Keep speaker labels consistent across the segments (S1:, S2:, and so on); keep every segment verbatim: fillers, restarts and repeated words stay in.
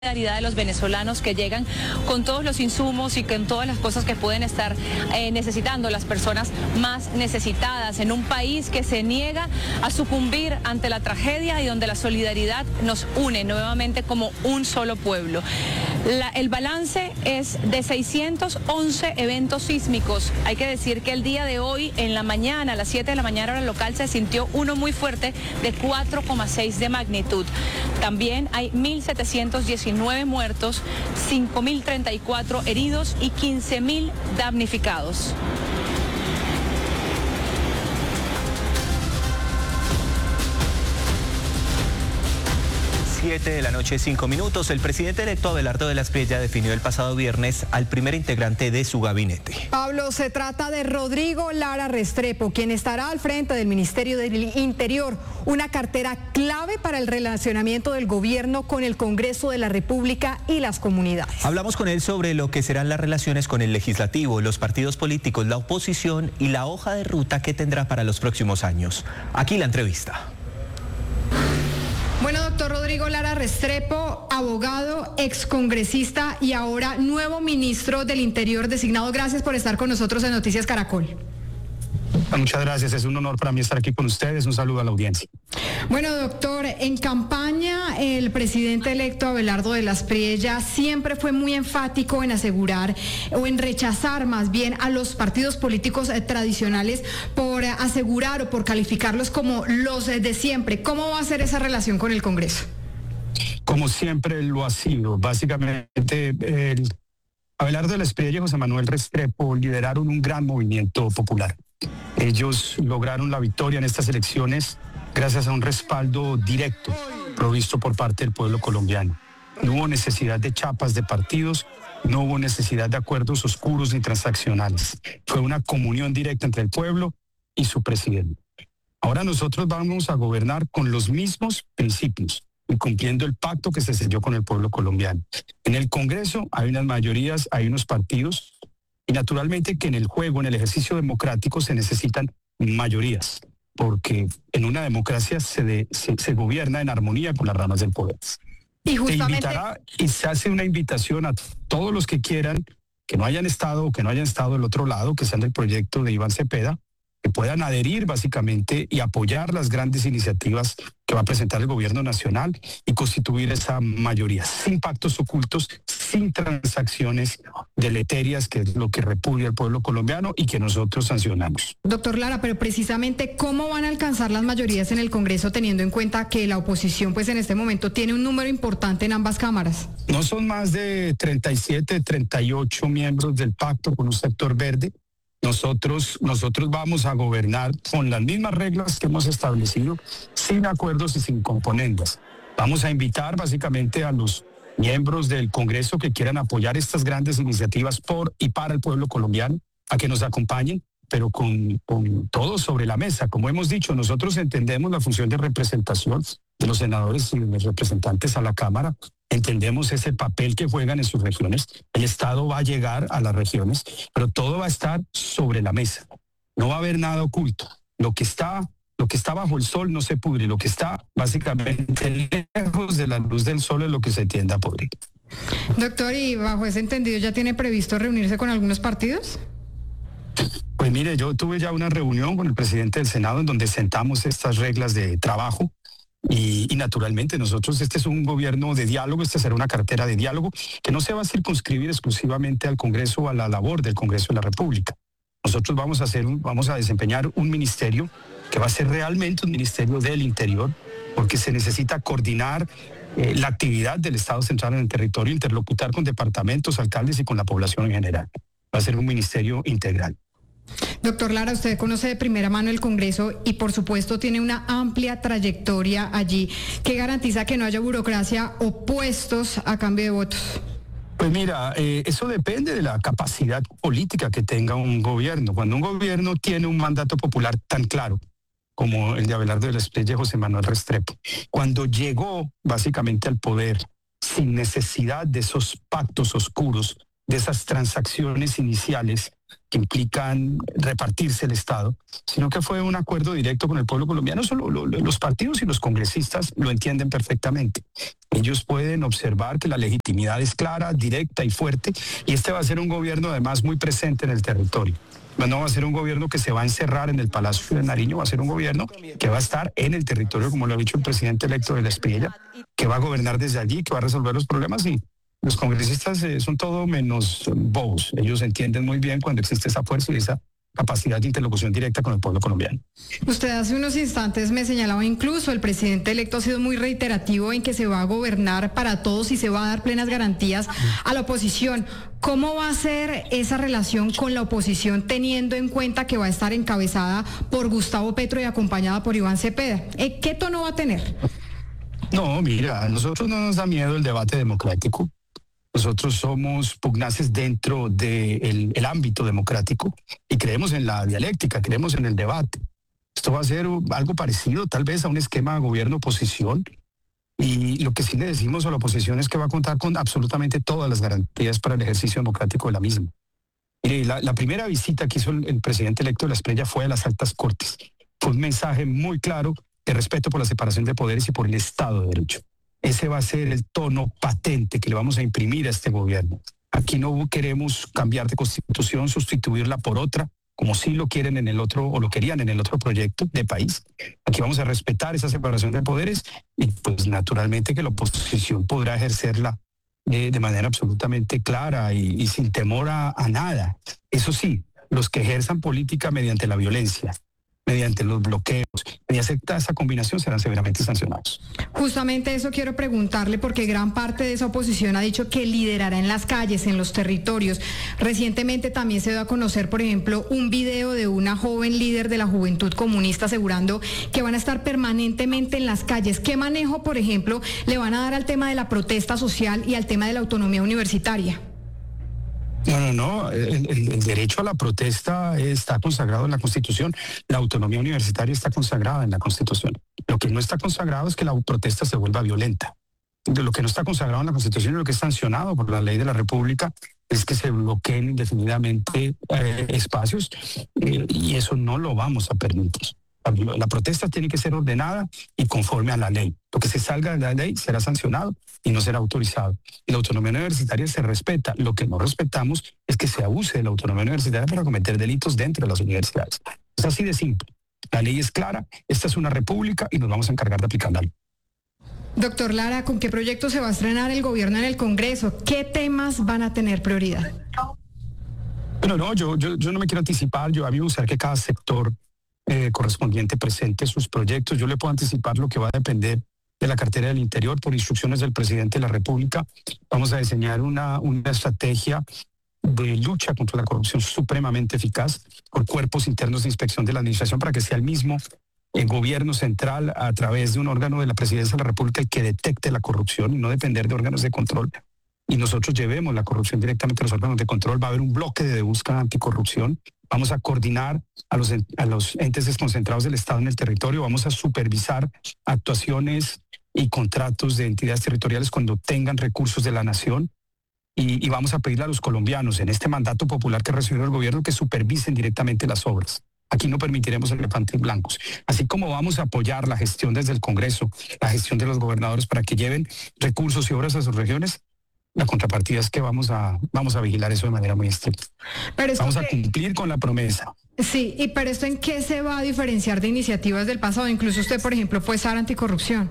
S1: solidaridad de los venezolanos que llegan con todos los insumos y con todas las cosas que pueden estar eh, necesitando las personas más necesitadas en un país que se niega a sucumbir ante la tragedia y donde la solidaridad nos une nuevamente como un solo pueblo. La, el balance es de seiscientos once eventos sísmicos. Hay que decir que el día de hoy, en la mañana, a las siete de la mañana hora local, se sintió uno muy fuerte de cuatro coma seis de magnitud. También hay mil setecientos diecinueve muertos, cinco mil treinta y cuatro heridos y quince mil damnificados.
S2: siete de la noche, cinco minutos. El presidente electo Abelardo de la Espriella definió el pasado viernes al primer integrante de su gabinete.
S3: Pablo, se trata de Rodrigo Lara Restrepo, quien estará al frente del Ministerio del Interior, una cartera clave para el relacionamiento del gobierno con el Congreso de la República y las comunidades.
S2: Hablamos con él sobre lo que serán las relaciones con el legislativo, los partidos políticos, la oposición y la hoja de ruta que tendrá para los próximos años. Aquí la entrevista.
S3: Bueno, doctor Rodrigo Lara Restrepo, abogado, excongresista y ahora nuevo ministro del Interior designado. Gracias por estar con nosotros en Noticias Caracol.
S4: Muchas gracias, es un honor para mí estar aquí con ustedes. Un saludo a la audiencia.
S3: Bueno, doctor, en campaña el presidente electo Abelardo de la Espriella siempre fue muy enfático en asegurar o en rechazar más bien a los partidos políticos eh, tradicionales por eh, asegurar o por calificarlos como los eh, de siempre. ¿Cómo va a ser esa relación con el Congreso?
S4: Como siempre lo ha sido. Básicamente, el Abelardo de la Espriella y José Manuel Restrepo lideraron un gran movimiento popular. Ellos lograron la victoria en estas elecciones gracias a un respaldo directo provisto por parte del pueblo colombiano. No hubo necesidad de chapas de partidos, no hubo necesidad de acuerdos oscuros ni transaccionales. Fue una comunión directa entre el pueblo y su presidente. Ahora nosotros vamos a gobernar con los mismos principios y cumpliendo el pacto que se selló con el pueblo colombiano. En el Congreso hay unas mayorías, hay unos partidos, y naturalmente que en el juego, en el ejercicio democrático, se necesitan mayorías, porque en una democracia se, de, se, se gobierna en armonía con las ramas del poder.
S3: Y justamente...
S4: Se invitará y se hace una invitación a todos los que quieran, que no hayan estado o que no hayan estado del otro lado, que sean del proyecto de Iván Cepeda, que puedan adherir básicamente y apoyar las grandes iniciativas que va a presentar el gobierno nacional y constituir esa mayoría, sin pactos ocultos, sin transacciones deleterias, que es lo que repudia el pueblo colombiano y que nosotros sancionamos.
S3: Doctor Lara, pero precisamente, ¿cómo van a alcanzar las mayorías en el Congreso teniendo en cuenta que la oposición pues en este momento tiene un número importante en ambas cámaras?
S4: No son más de treinta y siete, treinta y ocho miembros del pacto con un sector verde. Nosotros, nosotros vamos a gobernar con las mismas reglas que hemos establecido, sin acuerdos y sin componendas. Vamos a invitar básicamente a los miembros del Congreso que quieran apoyar estas grandes iniciativas por y para el pueblo colombiano a que nos acompañen, pero con, con todo sobre la mesa. Como hemos dicho, nosotros entendemos la función de representación de los senadores y de los representantes a la Cámara. Entendemos ese papel que juegan en sus regiones. El Estado va a llegar a las regiones, pero todo va a estar sobre la mesa. No va a haber nada oculto. Lo que está, lo que está bajo el sol no se pudre. Lo que está básicamente lejos de la luz del sol es lo que se tiende a pudrir.
S3: Doctor, ¿y bajo ese entendido ya tiene previsto reunirse con algunos partidos?
S4: Pues mire, yo tuve ya una reunión con el presidente del Senado en donde sentamos estas reglas de trabajo. Y, y naturalmente nosotros, este es un gobierno de diálogo, esta será una cartera de diálogo que no se va a circunscribir exclusivamente al Congreso o a la labor del Congreso de la República. Nosotros vamos a hacer, un, vamos a desempeñar un ministerio que va a ser realmente un ministerio del interior, porque se necesita coordinar eh, la actividad del Estado central en el territorio, interlocutar con departamentos, alcaldes y con la población en general. Va a ser un ministerio integral.
S3: Doctor Lara, usted conoce de primera mano el Congreso y por supuesto tiene una amplia trayectoria allí. ¿Qué garantiza que no haya burocracia o puestos a cambio de votos?
S4: Pues mira, eh, eso depende de la capacidad política que tenga un gobierno. Cuando un gobierno tiene un mandato popular tan claro como el de Abelardo de la Espriella y José Manuel Restrepo, cuando llegó básicamente al poder sin necesidad de esos pactos oscuros de esas transacciones iniciales que implican repartirse el Estado, sino que fue un acuerdo directo con el pueblo colombiano. Solo lo, lo, los partidos y los congresistas lo entienden perfectamente. Ellos pueden observar que la legitimidad es clara, directa y fuerte, y este va a ser un gobierno además muy presente en el territorio. No va a ser un gobierno que se va a encerrar en el Palacio de Nariño, va a ser un gobierno que va a estar en el territorio, como lo ha dicho el presidente electo de la Espriella, que va a gobernar desde allí, que va a resolver los problemas. Y los congresistas eh, son todo menos bobos. Ellos entienden muy bien cuando existe esa fuerza y esa capacidad de interlocución directa con el pueblo colombiano.
S3: Usted hace unos instantes me señalaba, incluso el presidente electo ha sido muy reiterativo en que se va a gobernar para todos y se va a dar plenas garantías a la oposición. ¿Cómo va a ser esa relación con la oposición teniendo en cuenta que va a estar encabezada por Gustavo Petro y acompañada por Iván Cepeda? ¿Qué tono va a tener?
S4: No, mira, a nosotros no nos da miedo el debate democrático. Nosotros somos pugnaces dentro del el ámbito democrático y creemos en la dialéctica, creemos en el debate. Esto va a ser algo parecido tal vez a un esquema de gobierno-oposición, y lo que sí le decimos a la oposición es que va a contar con absolutamente todas las garantías para el ejercicio democrático de la misma. Mire, la, la primera visita que hizo el, el presidente electo de la Espriella fue a las altas cortes. Fue un mensaje muy claro de respeto por la separación de poderes y por el Estado de Derecho. Ese va a ser el tono patente que le vamos a imprimir a este gobierno. Aquí no queremos cambiar de constitución, sustituirla por otra, como sí lo quieren en el otro, o lo querían en el otro proyecto de país. Aquí vamos a respetar esa separación de poderes y pues naturalmente que la oposición podrá ejercerla eh, de manera absolutamente clara y, y sin temor a, a nada. Eso sí, los que ejerzan política mediante la violencia, mediante los bloqueos, mediante esa combinación serán severamente sancionados.
S3: Justamente eso quiero preguntarle, porque gran parte de esa oposición ha dicho que liderará en las calles, en los territorios. Recientemente también se dio a conocer, por ejemplo, un video de una joven líder de la Juventud Comunista asegurando que van a estar permanentemente en las calles. ¿Qué manejo, por ejemplo, le van a dar al tema de la protesta social y al tema de la autonomía universitaria?
S4: No, no, no. El, el, el derecho a la protesta está consagrado en la Constitución. La autonomía universitaria está consagrada en la Constitución. Lo que no está consagrado es que la protesta se vuelva violenta. De lo que no está consagrado en la Constitución y lo que es sancionado por la ley de la República es que se bloqueen indefinidamente eh, espacios eh, y eso no lo vamos a permitir. La, la protesta tiene que ser ordenada y conforme a la ley. Lo que se salga de la ley será sancionado y no será autorizado. Y la autonomía universitaria se respeta. Lo que no respetamos es que se abuse de la autonomía universitaria para cometer delitos dentro de las universidades. Es así de simple. La ley es clara, esta es una república y nos vamos a encargar de aplicarla.
S3: Doctor Lara, ¿con qué proyecto se va a estrenar el gobierno en el Congreso? ¿Qué temas van a tener prioridad?
S4: Bueno, no, yo, yo, yo no me quiero anticipar. Yo a mí me gustaría que cada sector eh, correspondiente presente sus proyectos. Yo le puedo anticipar lo que va a depender de la cartera del Interior por instrucciones del presidente de la República. Vamos a diseñar una, una estrategia de lucha contra la corrupción supremamente eficaz por cuerpos internos de inspección de la administración para que sea el mismo el gobierno central a través de un órgano de la presidencia de la República el que detecte la corrupción y no depender de órganos de control. Y nosotros llevemos la corrupción directamente a los órganos de control. Va a haber un bloque de búsqueda anticorrupción. Vamos a coordinar a los, a los entes desconcentrados del Estado en el territorio. Vamos a supervisar actuaciones y contratos de entidades territoriales cuando tengan recursos de la nación. Y, y vamos a pedirle a los colombianos en este mandato popular que recibió el gobierno que supervisen directamente las obras. Aquí no permitiremos elefantes blancos. Así como vamos a apoyar la gestión desde el Congreso, la gestión de los gobernadores para que lleven recursos y obras a sus regiones, la contrapartida es que vamos a, vamos a vigilar eso de manera muy estricta. Pero vamos que... a cumplir con la promesa.
S3: Sí, y pero esto ¿en qué se va a diferenciar de iniciativas del pasado? Incluso usted, por ejemplo, fue SAR anticorrupción.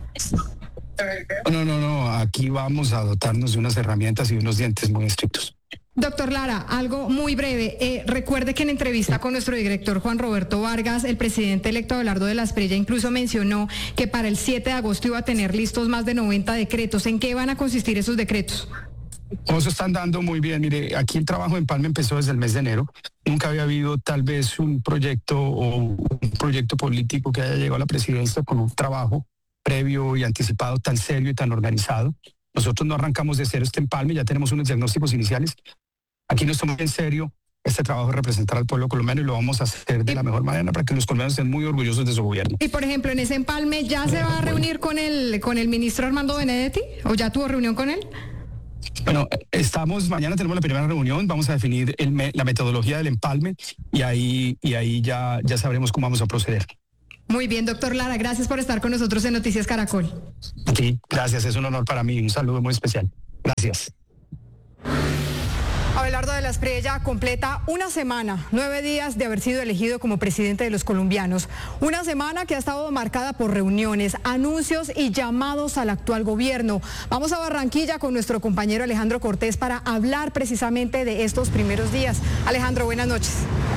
S4: No, no, no. Aquí vamos a dotarnos de unas herramientas y unos dientes muy estrictos.
S3: Doctor Lara, algo muy breve. Eh, recuerde que en entrevista con nuestro director Juan Roberto Vargas, el presidente electo Abelardo de la Espriella incluso mencionó que para el siete de agosto iba a tener listos más de noventa decretos. ¿En qué van a consistir esos decretos?
S4: Oh, se están dando muy bien. Mire, aquí el trabajo en Palme empezó desde el mes de enero. Nunca había habido tal vez un proyecto o un proyecto político que haya llegado a la presidencia con un trabajo previo y anticipado tan serio y tan organizado. Nosotros no arrancamos de cero este empalme, ya tenemos unos diagnósticos iniciales. Aquí nos tomamos en serio este trabajo de representar al pueblo colombiano y lo vamos a hacer de la mejor manera para que los colombianos estén muy orgullosos de su gobierno.
S3: Y por ejemplo, en ese empalme, ¿ya se va a reunir con el, con el ministro Armando Benedetti? ¿O ya tuvo reunión con él?
S4: Bueno, estamos, mañana tenemos la primera reunión, vamos a definir el me, la metodología del empalme y ahí, y ahí ya, ya sabremos cómo vamos a proceder.
S3: Muy bien, doctor Lara, gracias por estar con nosotros en Noticias Caracol.
S4: Sí, gracias, es un honor para mí, un saludo muy especial. Gracias.
S3: Abelardo de la Espriella completa una semana, nueve días de haber sido elegido como presidente de los colombianos. Una semana que ha estado marcada por reuniones, anuncios y llamados al actual gobierno. Vamos a Barranquilla con nuestro compañero Alejandro Cortés para hablar precisamente de estos primeros días. Alejandro, buenas noches.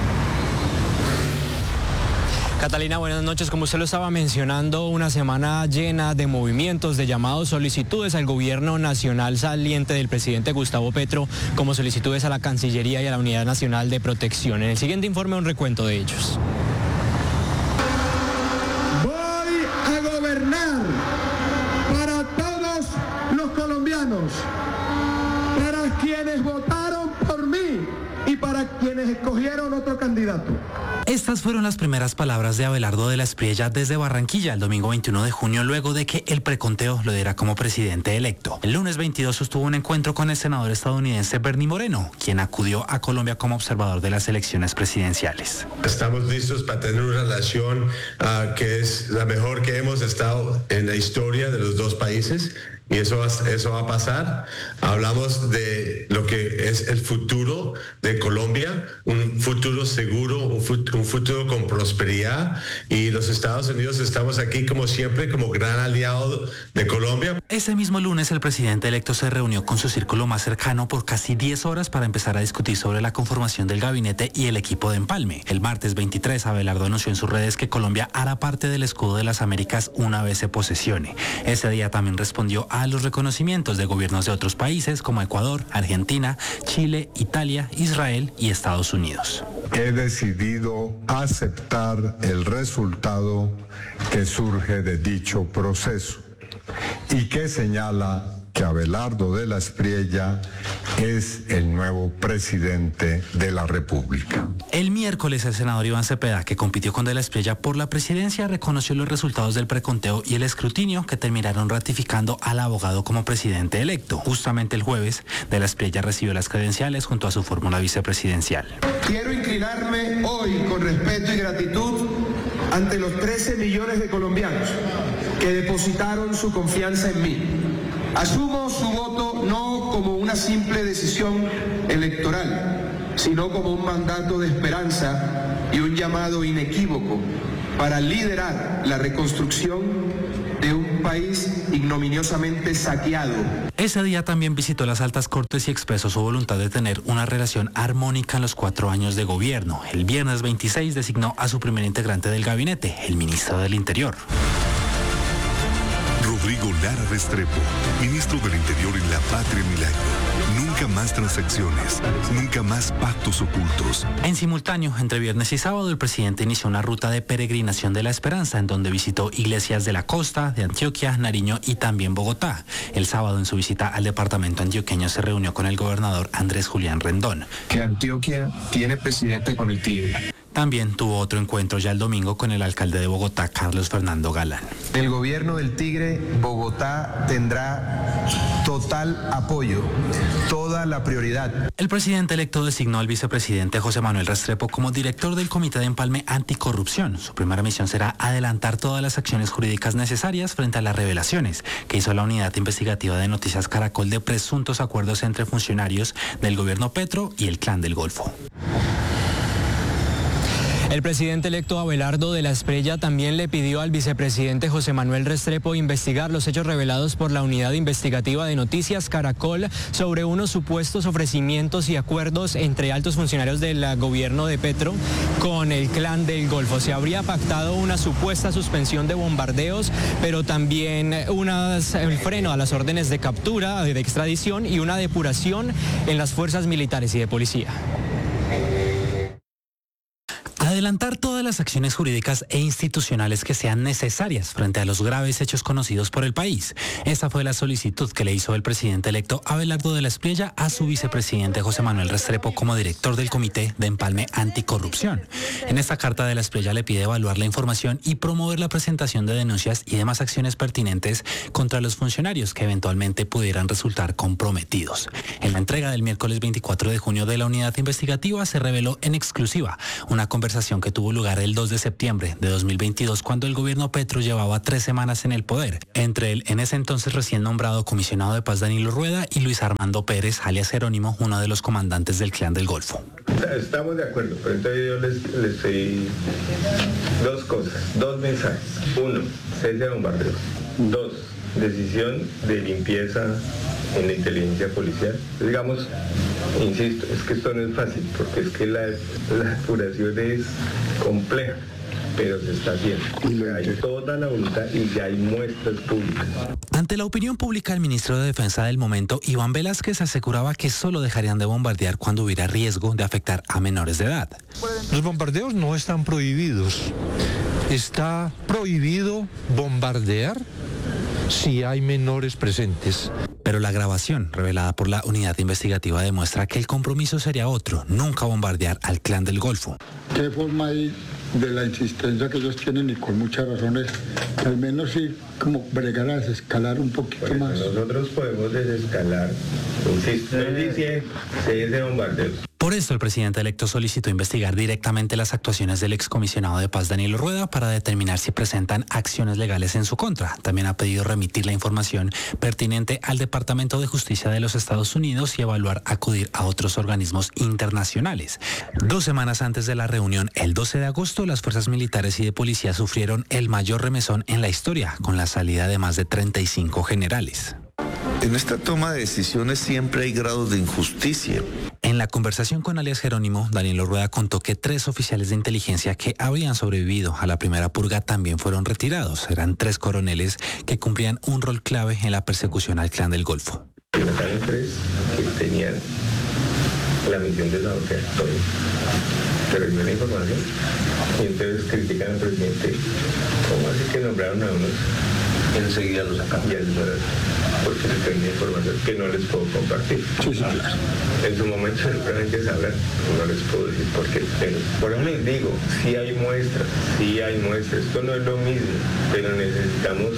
S5: Catalina, buenas noches. Como usted lo estaba mencionando, una semana llena de movimientos, de llamados, solicitudes al gobierno nacional saliente del presidente Gustavo Petro, como solicitudes a la Cancillería y a la Unidad Nacional de Protección. En el siguiente informe, un recuento de ellos.
S6: Voy a gobernar para todos los colombianos, para quienes votaron por mí y para quienes escogieron otro candidato.
S7: Estas fueron las primeras palabras de Abelardo de la Espriella desde Barranquilla el domingo veintiuno de junio, luego de que el preconteo lo diera como presidente electo. El lunes veintidós sostuvo un encuentro con el senador estadounidense Bernie Moreno, quien acudió a Colombia como observador de las elecciones presidenciales.
S8: Estamos listos para tener una relación uh, que es la mejor que hemos estado en la historia de los dos países. Y eso va, eso va a pasar. Hablamos de lo que es el futuro de Colombia, un futuro seguro, un futuro, un futuro con prosperidad. Y los Estados Unidos estamos aquí como siempre, como gran aliado de Colombia.
S7: Ese mismo lunes el presidente electo se reunió con su círculo más cercano por casi diez horas para empezar a discutir sobre la conformación del gabinete y el equipo de empalme. El martes veintitrés, Abelardo anunció en sus redes que Colombia hará parte del escudo de las Américas una vez se posesione. Ese día también respondió a a los reconocimientos de gobiernos de otros países como Ecuador, Argentina, Chile, Italia, Israel y Estados Unidos.
S9: He decidido aceptar el resultado que surge de dicho proceso y que señala que Abelardo de la Espriella es el nuevo presidente de la República.
S7: El miércoles el senador Iván Cepeda, que compitió con de la Espriella por la presidencia, reconoció los resultados del preconteo y el escrutinio que terminaron ratificando al abogado como presidente electo. Justamente el jueves, de la Espriella recibió las credenciales junto a su fórmula vicepresidencial.
S6: Quiero inclinarme hoy con respeto y gratitud ante los trece millones de colombianos que depositaron su confianza en mí. Asumo su voto no como una simple decisión electoral, sino como un mandato de esperanza y un llamado inequívoco para liderar la reconstrucción de un país ignominiosamente saqueado.
S7: Ese día también visitó las altas cortes y expresó su voluntad de tener una relación armónica en los cuatro años de gobierno. El viernes veintiséis designó a su primer integrante del gabinete, el ministro del Interior.
S10: Rodrigo Lara Restrepo, ministro del Interior en la Patria Milagro. Nunca más transacciones, nunca más pactos ocultos.
S7: En simultáneo, entre viernes y sábado, el presidente inició una ruta de peregrinación de la esperanza, en donde visitó iglesias de la costa, de Antioquia, Nariño y también Bogotá. El sábado, en su visita al departamento antioqueño, se reunió con el gobernador Andrés Julián Rendón.
S11: Que Antioquia tiene presidente con el Tigre.
S7: También tuvo otro encuentro ya el domingo con el alcalde de Bogotá, Carlos Fernando Galán.
S11: El gobierno del Tigre, Bogotá tendrá total apoyo, toda la prioridad.
S7: El presidente electo designó al vicepresidente José Manuel Restrepo como director del Comité de Empalme Anticorrupción. Su primera misión será adelantar todas las acciones jurídicas necesarias frente a las revelaciones que hizo la unidad investigativa de Noticias Caracol de presuntos acuerdos entre funcionarios del gobierno Petro y el Clan del Golfo.
S5: El presidente electo Abelardo de la Espriella también le pidió al vicepresidente José Manuel Restrepo investigar los hechos revelados por la unidad investigativa de Noticias Caracol sobre unos supuestos ofrecimientos y acuerdos entre altos funcionarios del gobierno de Petro con el Clan del Golfo. Se habría pactado una supuesta suspensión de bombardeos, pero también unas, el freno a las órdenes de captura, de extradición y una depuración en las fuerzas militares y de policía.
S7: Adelantar todas las acciones jurídicas e institucionales que sean necesarias frente a los graves hechos conocidos por el país. Esa fue la solicitud que le hizo el presidente electo Abelardo de la Espriella a su vicepresidente José Manuel Restrepo como director del Comité de Empalme Anticorrupción. En esta carta de la Espriella le pide evaluar la información y promover la presentación de denuncias y demás acciones pertinentes contra los funcionarios que eventualmente pudieran resultar comprometidos. En la entrega del miércoles veinticuatro de junio de la unidad investigativa se reveló en exclusiva una conversación conversación que tuvo lugar el dos de septiembre de dos mil veintidós cuando el gobierno Petro llevaba tres semanas en el poder, entre el en ese entonces recién nombrado comisionado de paz Danilo Rueda y Luis Armando Pérez, alias Jerónimo, uno de los comandantes del Clan del Golfo.
S6: Estamos de acuerdo, pero entonces yo les, les doy dos cosas, dos mensajes. Uno, cese de bombardeo. Dos, decisión de limpieza en la inteligencia policial. Digamos, insisto, es que esto no es fácil, porque es que la, la depuración es compleja, pero se está haciendo. Hay toda la voluntad y ya hay muestras públicas.
S7: Ante la opinión pública, el ministro de Defensa del momento, Iván Velázquez, aseguraba que solo dejarían de bombardear cuando hubiera riesgo de afectar a menores de edad.
S12: Los bombardeos no están prohibidos. Está prohibido bombardear si hay menores presentes.
S7: Pero la grabación revelada por la unidad investigativa demuestra que el compromiso sería otro, nunca bombardear al Clan del Golfo.
S13: ¿Qué forma hay de la insistencia que ellos tienen y con muchas razones, al menos sí, como bregar a desescalar un poquito
S6: pues
S13: más?
S6: Nosotros podemos desescalar, insisto, dice seis de bombardeos.
S7: Por esto, el presidente electo solicitó investigar directamente las actuaciones del excomisionado de paz Danilo Rueda para determinar si presentan acciones legales en su contra. También ha pedido remitir la información pertinente al Departamento de Justicia de los Estados Unidos y evaluar acudir a otros organismos internacionales. Dos semanas antes de la reunión, el doce de agosto, las fuerzas militares y de policía sufrieron el mayor remesón en la historia, con la salida de más de treinta y cinco generales.
S14: En esta toma de decisiones siempre hay grados de injusticia.
S7: En la conversación con alias Jerónimo, Danilo Rueda contó que tres oficiales de inteligencia que habían sobrevivido a la primera purga también fueron retirados. Eran tres coroneles que cumplían un rol clave en la persecución al Clan del Golfo.
S6: Eran tres que tenían la misión de sabotear todo. Se recibió la información y entonces critican al presidente. ¿Cómo así que nombraron a unos? Y enseguida los sacaron. Y asesoraron, porque se tenía información que no les puedo compartir. Sí, sí, claro. En su momento seguramente sabrán, no les puedo decir por qué. Pero por eso les digo, sí hay muestras, sí hay muestras. Esto no es lo mismo, pero necesitamos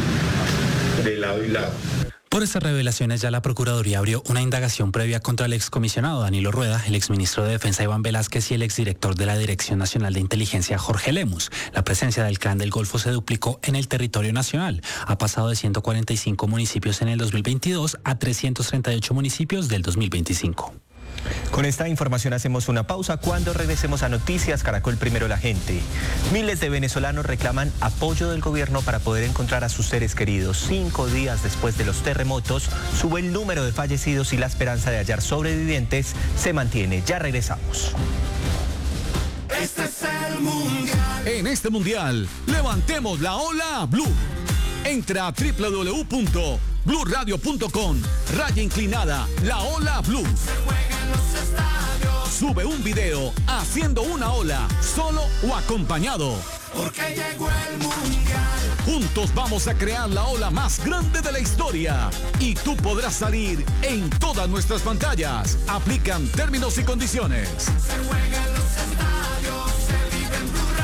S6: de lado y lado.
S7: Por estas revelaciones ya la Procuraduría abrió una indagación previa contra el excomisionado Danilo Rueda, el exministro de Defensa Iván Velázquez y el exdirector de la Dirección Nacional de Inteligencia Jorge Lemus. La presencia del Clan del Golfo se duplicó en el territorio nacional. Ha pasado de ciento cuarenta y cinco municipios en el dos mil veintidós a trescientos treinta y ocho municipios del dos mil veinticinco.
S2: Con esta información hacemos una pausa. Cuando regresemos a Noticias Caracol Primero la Gente. Miles de venezolanos reclaman apoyo del gobierno para poder encontrar a sus seres queridos. Cinco días después de los terremotos, sube el número de fallecidos y la esperanza de hallar sobrevivientes se mantiene. Ya regresamos.
S15: Este es el mundial. En este mundial, levantemos la ola Blue. Entra a doble u doble u doble u punto blue radio punto com, raya inclinada, la ola Blue. Sube un video haciendo una ola, solo o acompañado. Porque llegó el mundial. Juntos vamos a crear la ola más grande de la historia. Y tú podrás salir en todas nuestras pantallas. Aplican términos y condiciones. Se juega en los estadios, se vive en Blue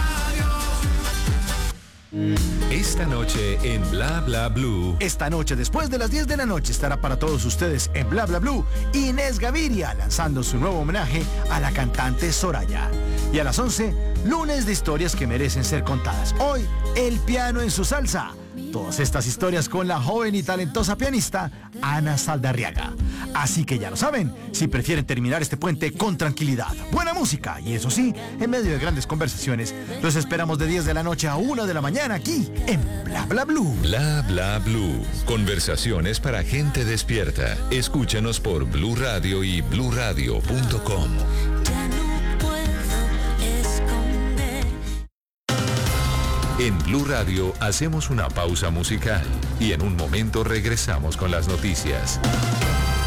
S15: Radio.
S16: Esta noche en Bla Bla Blue.
S17: Esta noche, después de las diez de la noche, estará para todos ustedes en Bla Bla Blue Inés Gaviria, lanzando su nuevo homenaje a la cantante Soraya. Y a las once, lunes de historias que merecen ser contadas. Hoy, el piano en su salsa. Todas estas historias con la joven y talentosa pianista Ana Saldarriaga. Así que ya lo saben, si prefieren terminar este puente con tranquilidad, buena música y eso sí, en medio de grandes conversaciones, los esperamos de diez de la noche a una de la mañana aquí en Bla Bla Blue.
S16: Bla Bla Blue. Conversaciones para gente despierta. Escúchanos por Blue Radio y blue radio punto com. En Blue Radio hacemos una pausa musical y en un momento regresamos con las noticias.